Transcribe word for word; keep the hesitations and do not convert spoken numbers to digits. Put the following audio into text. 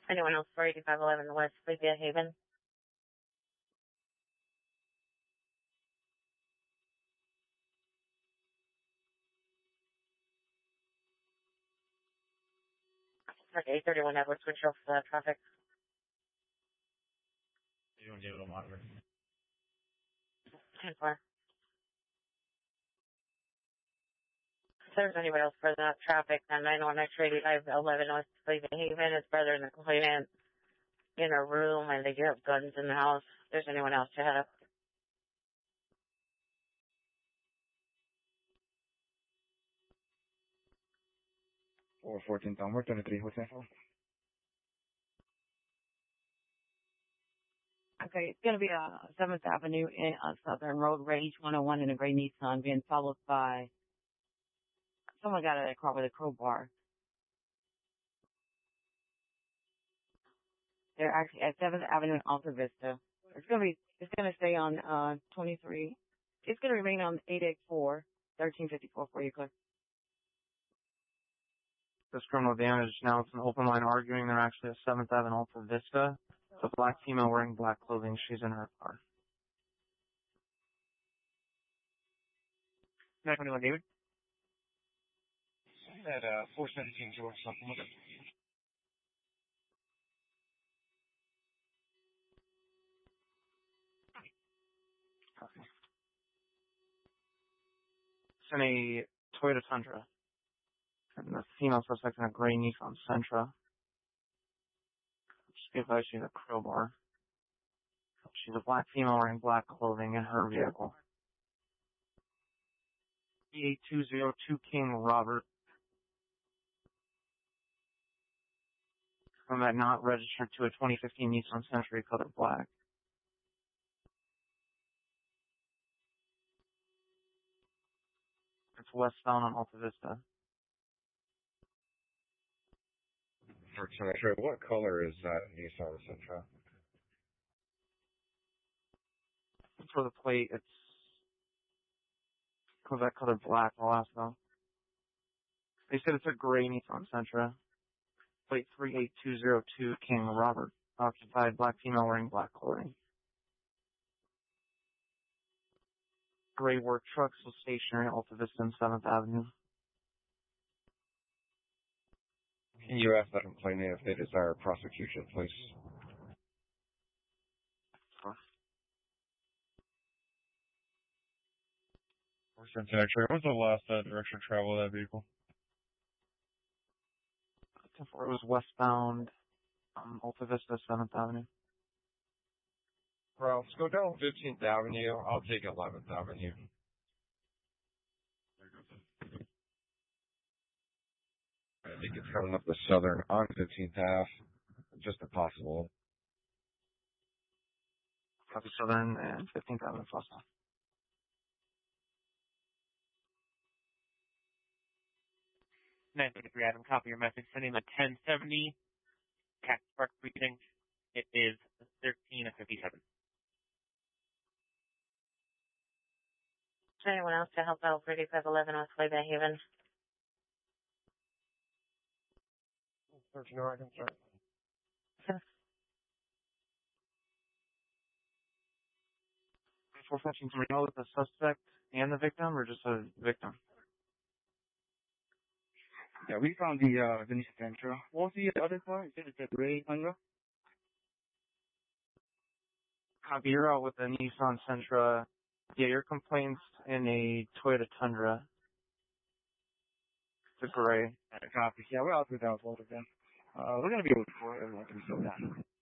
Anyone else for eighty-five eleven West Clevia Haven? eight thirty-one Edward, switch off the traffic. You want to get a little monitor? ten four. If there's anybody else for that traffic, then nine one extra eighty-five eleven West Clevia Haven. His brother and the complainant in a room, and they do have guns in the house. If there's anyone else to head up. four fourteen downward, twenty-three, what's that for? Okay, it's going to be uh, seventh Avenue in uh, Southern Road, Rage one oh one in a gray Nissan, being followed by someone got out of the car with a crowbar. They're actually at seventh Avenue in Alta Vista. It's going to be, it's going to stay on uh, twenty-three. It's going to remain on eight eighty-four, thirteen fifty-four for you, Cliff. This criminal damage, now it's an open line arguing. They're actually at seventh Avenue Alta Vista. It's a black female wearing black clothing. She's in her car. nine twenty-one, David? At uh, four seventeen George Supplement. Copy. It's in a Toyota Tundra. And the female suspect in a gray Nissan Sentra. Just give advice she's a crowbar. She's a black female wearing black clothing in her vehicle. E eight two zero two King Robert. From that not registered to a twenty fifteen Nissan Sentra color black. It's westbound on Alta Vista. Sure, what color is that Nissan Sentra? For the plate, it's that color black, Alaska. They said it's a gray Nissan Sentra. Plate three eight two zero two King Robert. Occupied, black female wearing black clothing. Gray work truck, so stationary, Alta Vista and seventh Avenue. Can you ask that complainant if they desire prosecution, please? Sure. What's the last uh, direction of travel of that vehicle? It was westbound, um, Alta Vista, seventh Avenue. Well, let's go down fifteenth Avenue. I'll take eleventh Avenue. I think it's coming up the southern on fifteenth Ave. Just a possible. Copy Southern and fifteenth Avenue, Fossil. nine thirty-three, Adam, copy your message. Sending a ten seventy. Cactus Park Precinct. It is thirteen fifty-seven. Is there anyone else to help out for eighty-five eleven West Clevia Haven? Searching Oregon, sorry. four fifteen, do we know the suspect and the victim, or just a victim? Yeah, we found the, uh, the Nissan Sentra. What was the other car? You said it's a gray Tundra? Copy, you're out with the Nissan Sentra. Yeah, your complaint's in a Toyota Tundra. It's a gray. Copy. Yeah, we're out with that photo then. Uh, we're gonna be able to for everyone to be so down.